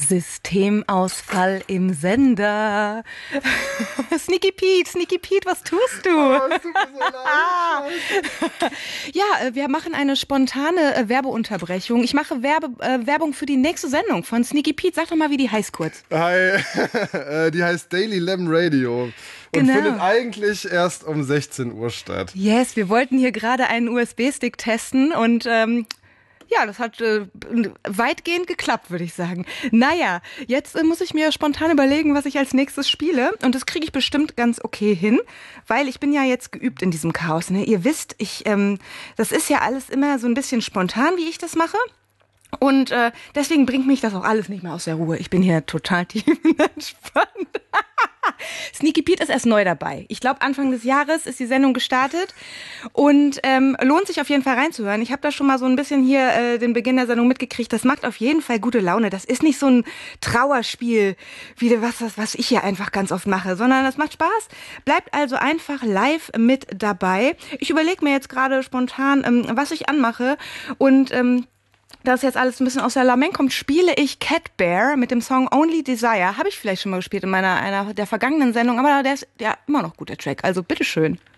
Systemausfall im Sender. Sneaky Pete, was tust du? Oh, es tut mir so leid. Ja, wir machen eine spontane Werbeunterbrechung. Ich mache Werbung für die nächste Sendung von Sneaky Pete. Sag doch mal, wie die heißt kurz. Hi, die heißt Daily Lamb Radio. Und findet eigentlich erst um 16 Uhr statt. Yes, wir wollten hier gerade einen USB-Stick testen und ja, das hat weitgehend geklappt, würde ich sagen. Naja, jetzt muss ich mir spontan überlegen, was ich als nächstes spiele. Und das kriege ich bestimmt ganz okay hin, weil ich bin ja jetzt geübt in diesem Chaos. Ne? Ihr wisst, das ist ja alles immer so ein bisschen spontan, wie ich das mache. Und deswegen bringt mich das auch alles nicht mehr aus der Ruhe. Ich bin hier total tiefenentspannt. Sneaky Pete ist erst neu dabei. Ich glaube, Anfang des Jahres ist die Sendung gestartet und lohnt sich auf jeden Fall reinzuhören. Ich habe da schon mal so ein bisschen hier den Beginn der Sendung mitgekriegt. Das macht auf jeden Fall gute Laune. Das ist nicht so ein Trauerspiel, wie was ich hier einfach ganz oft mache, sondern das macht Spaß. Bleibt also einfach live mit dabei. Ich überlege mir jetzt gerade spontan, was ich anmache und das jetzt alles ein bisschen aus der Lameng kommt, spiele ich Cat Bear mit dem Song Only Desire. Habe ich vielleicht schon mal gespielt in einer der vergangenen Sendungen, aber der ist ja immer noch gut, der Track. Also bitteschön.